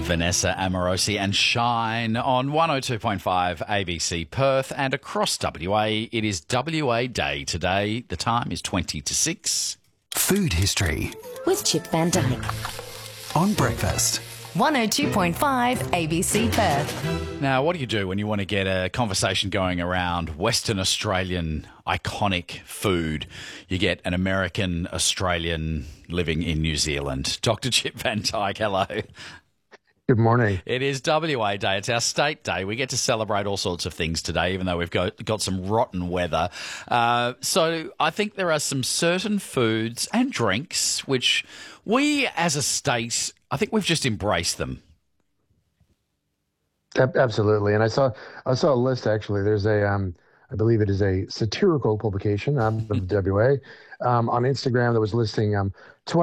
Vanessa Amorosi and Shine on 102.5 ABC Perth and across WA. It is WA Day today. The time is 20 to 6. Food history with Chip Van Dyke. On breakfast. 102.5 ABC Perth. Now, what do you do when you want to get a conversation going around Western Australian iconic food? You get an American Australian living in New Zealand. Dr. Chip Van Dyke, hello. Good morning. It is WA Day. It's our state day. We get to celebrate all sorts of things today, even though we've got some rotten weather. So I think there are some certain foods and drinks which we as a state, I think we've just embraced them. Absolutely. And I saw a list, actually. There's I believe it is a satirical publication out of WA on Instagram that was listing